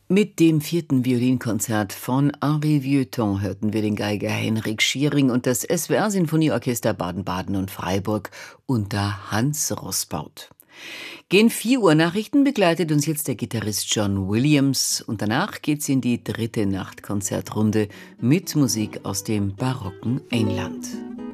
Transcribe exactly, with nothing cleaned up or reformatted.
Mit dem vierten Violinkonzert von Henri Vieuxtemps hörten wir den Geiger Henrik Schiering und das S W R-Sinfonieorchester Baden-Baden und Freiburg unter Hans Roßbaut. Gegen vier Uhr Nachrichten begleitet uns jetzt der Gitarrist John Williams und danach geht's in die dritte Nachtkonzertrunde mit Musik aus dem barocken England.